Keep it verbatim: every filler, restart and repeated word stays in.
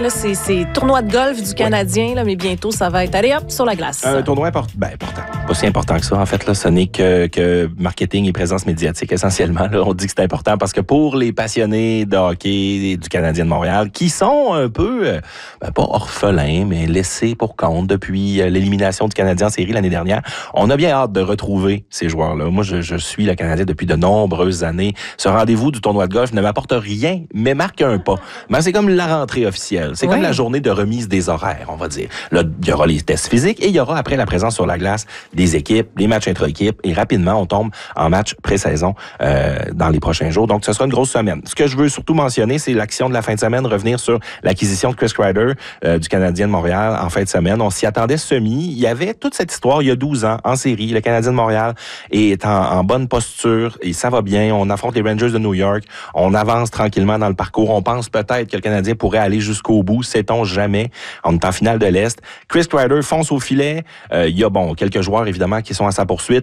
là, c'est, c'est tournoi de golf du Canadien, ouais. là, mais bientôt, ça va être allez hop, sur la glace. Un tournoi import- ben, important. Pas si important que ça. En fait, là, ce n'est que, que marketing et présence médiatique, essentiellement. Là, on dit que c'est important parce que pour les passionnés de hockey du Canadien de Montréal, qui sont un peu, ben, pas orphelins, mais laissés pour compte depuis l'élimination du Canadien en série l'année dernière, on a bien hâte de retrouver ces joueurs-là. Moi, je, je suis le Canadien depuis de nombreuses années. Ce rendez-vous du tournoi de golf ne m'apporte rien, mais marque un pas. Mais c'est comme la rentrée officielle. C'est oui. comme la journée de remise des horaires, on va dire. Là, il y aura les tests physiques et il y aura après la présence sur la glace des équipes, les matchs intra-équipes et rapidement, on tombe en match pré-saison euh, dans les prochains jours. Donc, ce sera une grosse semaine. Ce que je veux surtout mentionner, c'est l'action de la fin de semaine, revenir sur l'acquisition de Chris Kreider euh, du Canadien de Montréal en fin de semaine. On s'y attendait semi. Il y avait toute cette histoire il y a douze ans en série. Le Canadien de Montréal est en, en bonne posture et ça va bien. On affronte les Rangers de New York. On avance tranquillement dans le parcours. On pense peut-être que le Canadien pourrait aller jusqu'au bout. Sait-on jamais. On est en finale de l'Est. Chris Kreider fonce au filet. Euh, il y a, bon, quelques joueurs, évidemment, qui sont à sa poursuite.